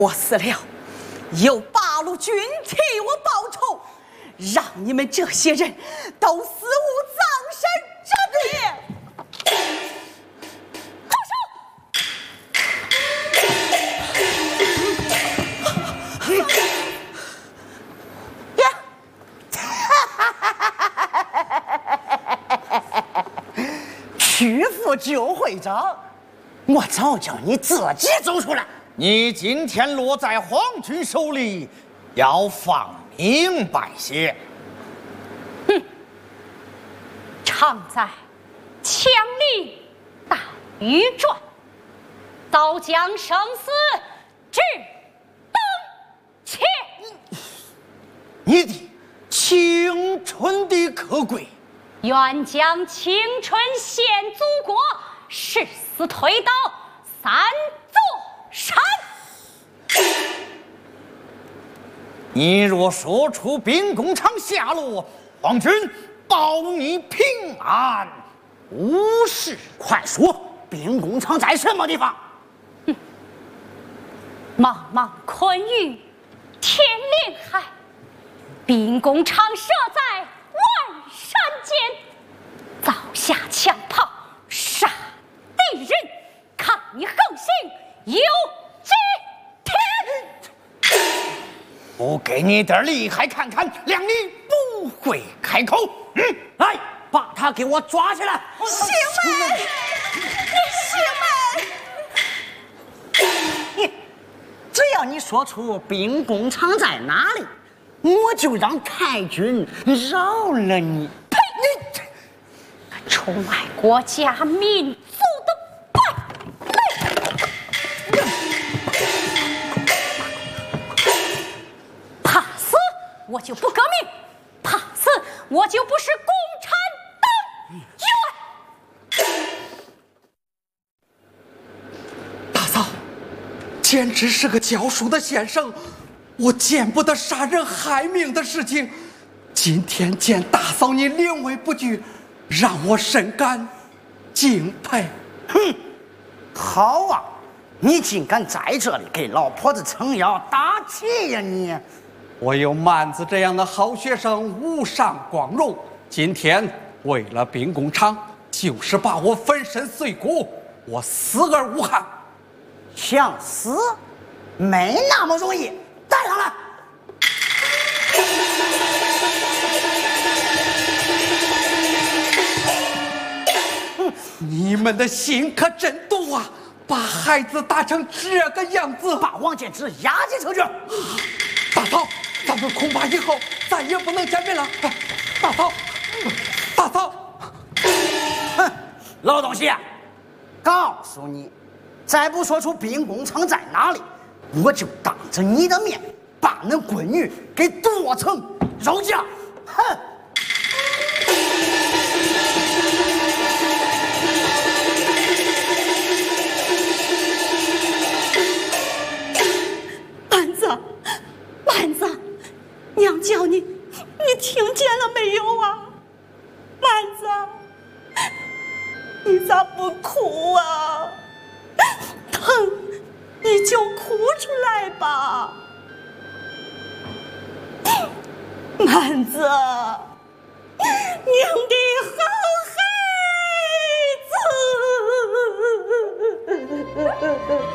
我死了，由八路军替我报仇，让你们这些人都死无葬身之地。住手！呀！屈服旧会长，我早叫你自己走出来。 你今天落在皇军手里，要放明白些。 哼！常在枪里大于转，早将生死置等切。 你的青春的可贵， 愿将青春献祖国，誓死推倒三座山。 你若说出兵工厂下落，皇军保你平安无事。 快说，兵工厂在什么地方？ 茫茫昆宇，天灵海，兵工厂设在万山间，凿下枪炮，杀敌人，看你横行有几天！ 不给你点厉害看看，谅你不会开口。 来，把他给我抓起来！ 兄们， 只要你说出兵工厂在哪里，我就让太君饶了你。 呸！你出卖国家民族的败类！怕死我就不革命，怕死我就不是共产党员。 大嫂，简直是个教书的先生，我见不得杀人害命的事情。今天见大嫂你临危不惧，让我深感敬佩。 哼，好啊，你竟敢在这里给老婆子撑腰打气呀你！ 我有曼子这样的好学生，无上光荣。今天为了兵工厂，就是把我粉身碎骨，我死而无憾。 想死没那么容易，带上来。 你们的心可真毒啊！把孩子打成这个样子， 把王建之押进城去。 大嫂，咱们恐怕以后再也不能见面了。大嫂，大嫂， 哼，老东西，告诉你，再不说出兵工厂在哪里，我就当着你的面把恁闺女给剁成肉酱！哼！ 曼子，娘叫你，你听见了没有啊？曼子，你咋不哭啊？疼，你就哭出来吧。曼子，娘给